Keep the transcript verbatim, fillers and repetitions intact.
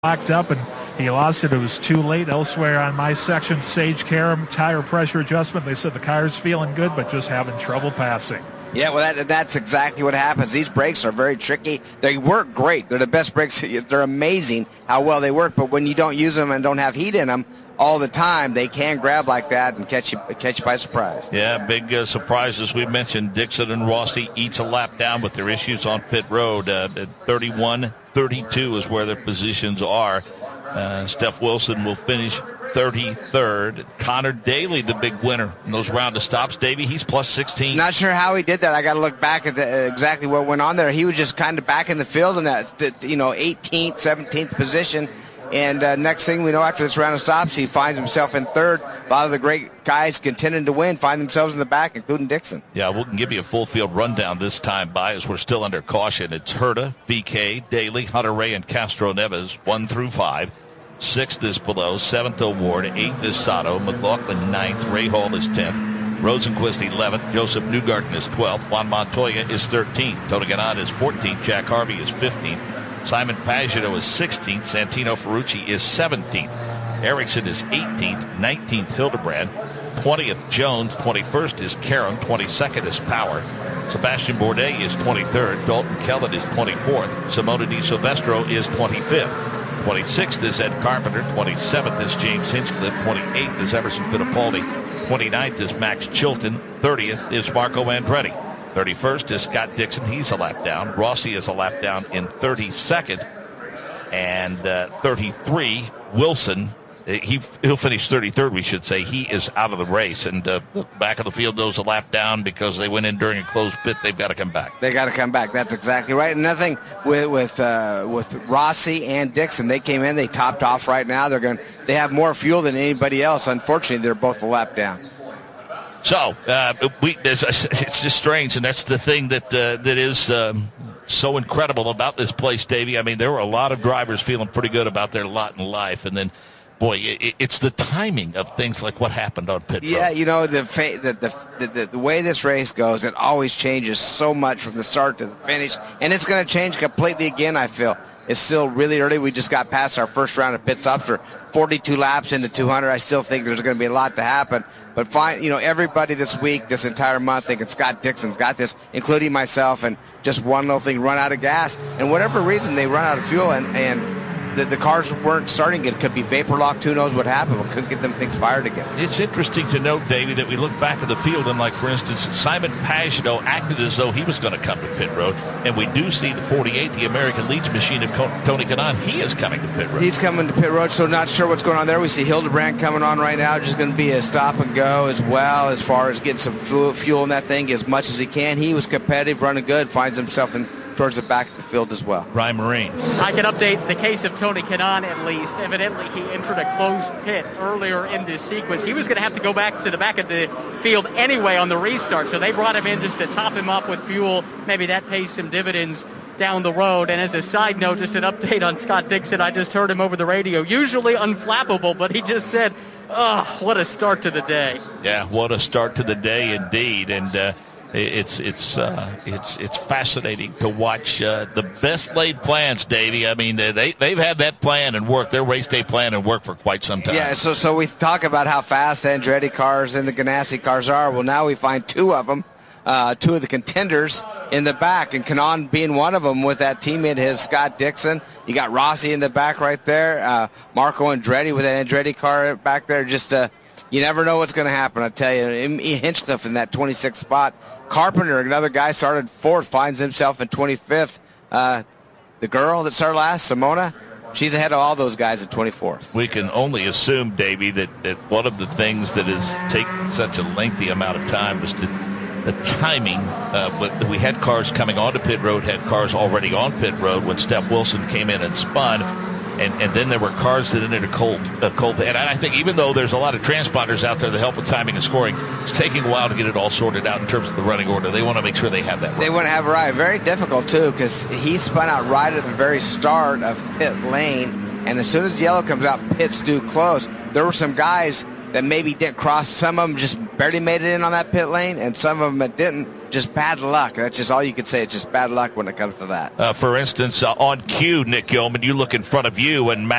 locked up, and he lost it. It was too late elsewhere on my section. Sage Karam, tire pressure adjustment. They said the car's feeling good, but just having trouble passing. Yeah, well, that, that's exactly what happens. These brakes are very tricky. They work great. They're the best brakes. They're amazing how well they work, but when you don't use them and don't have heat in them all the time, they can grab like that and catch you catch you by surprise. Yeah, big uh, surprises. We mentioned Dixon and Rossi each a lap down with their issues on pit road. Uh, at thirty-one thirty-two is where their positions are. Uh, Steph Wilson will finish thirty-third. Connor Daly, the big winner in those round of stops. Davey, he's plus sixteen. Not sure how he did that. I got to look back at the, exactly what went on there. He was just kind of back in the field in that, you know, eighteenth, seventeenth position. And uh, next thing we know, after this round of stops, he finds himself in third. A lot of the great guys contending to win find themselves in the back, including Dixon. Yeah, we'll give you a full field rundown this time by as we're still under caution. It's Herta, V K, Daly, Hunter Ray, and Castro Neves, one through five. Sixth is Below, seventh O'Ward, eighth is Sato, McLaughlin ninth, Ray Hall is tenth, Rosenquist eleventh, Joseph Newgarden is twelfth, Juan Montoya is thirteenth, Tony Kanaan is fourteenth, Jack Harvey is fifteenth, Simon Pagenaud is sixteenth, Santino Ferrucci is seventeenth, Ericsson is eighteenth, nineteenth Hildebrand, twentieth Jones, twenty-first is Karam, twenty-second is Power, Sebastian Bourdais is twenty-third, Dalton Kellett is twenty-fourth, Simona Di Silvestro is twenty-fifth, twenty-sixth is Ed Carpenter, twenty-seventh is James Hinchcliffe, twenty-eighth is Emerson Fittipaldi, twenty-ninth is Max Chilton, thirtieth is Marco Andretti, thirty-first is Scott Dixon, he's a lap down, Rossi is a lap down in thirty-second, and uh, thirty-three, Wilson, he, he'll finish thirty-third, we should say. He is out of the race, and uh, back of the field goes a lap down because they went in during a closed pit. They've got to come back. They got to come back. That's exactly right. And nothing with with uh, with Rossi and Dixon. They came in. They topped off right now. They're going. They have more fuel than anybody else. Unfortunately, they're both a lap down. So uh, we, it's, it's just strange, and that's the thing that uh, that is um, so incredible about this place, Davey. I mean, there were a lot of drivers feeling pretty good about their lot in life, and then. Boy, it's the timing of things like what happened on pit road. Yeah, you know, the, the, the, the, the way this race goes, it always changes so much from the start to the finish, and it's going to change completely again, I feel. It's still really early. We just got past our first round of pit stops. We're forty-two laps into two hundred. I still think there's going to be a lot to happen. But, fine, you know, everybody this week, this entire month, thinking Scott Dixon's got this, including myself, and just one little thing, run out of gas. And whatever reason, they run out of fuel, and, and The, the cars weren't starting. It could be vapor locked. Who knows what happened? We couldn't get them things fired again. It's interesting to note, Davey, that we look back at the field and, like, for instance, Simon Pagenaud acted as though he was going to come to pit road. And we do see the forty-eight, the American Legion machine of Tony Kanaan. He is coming to pit road. He's coming to pit road, so not sure what's going on there. We see Hildebrand coming on right now. Just going to be a stop and go as well as far as getting some fuel in that thing as much as he can. He was competitive, running good, finds himself in towards the back of the field as well. Ryan Marine. I can update the case of Tony Kanaan at least. Evidently, he entered a closed pit earlier in this sequence. He was going to have to go back to the back of the field anyway on the restart, so they brought him in just to top him up with fuel. Maybe that pays some dividends down the road. And as a side note, just an update on Scott Dixon. I just heard him over the radio. Usually unflappable, but he just said, oh, what a start to the day. Yeah, what a start to the day indeed. And uh, It's it's uh, it's it's fascinating to watch uh, the best laid plans, Davey. I mean, they they've had that plan and work their race day plan and work for quite some time. Yeah. So so we talk about how fast the Andretti cars and the Ganassi cars are. Well, now we find two of them, uh, two of the contenders in the back, and Kanaan being one of them with that teammate, his Scott Dixon. You got Rossi in the back right there. Uh, Marco Andretti with that Andretti car back there. Just uh, you never know what's going to happen. I tell you, Hinchcliffe in that twenty-sixth spot. Carpenter, another guy, started fourth, finds himself in twenty-fifth. Uh, the girl that started last, Simona, she's ahead of all those guys at twenty-fourth. We can only assume, Davey, that, that one of the things that has taken such a lengthy amount of time was the, the timing. Uh, but we had cars coming onto pit road, had cars already on pit road when Steph Wilson came in and spun. And, and then there were cars that entered a cold, a cold pit. And I think even though there's a lot of transponders out there that help with timing and scoring, it's taking a while to get it all sorted out in terms of the running order. They want to make sure they have that right. They want to have it right. Very difficult, too, because he spun out right at the very start of pit lane. And as soon as yellow comes out, pits do close. There were some guys that maybe didn't cross. Some of them just barely made it in on that pit lane, and some of them that didn't. just bad luck. That's just all you could say. It's just bad luck when it comes to that. Uh, for instance, uh, on cue, Nick Yeoman, you look in front of you, and Matt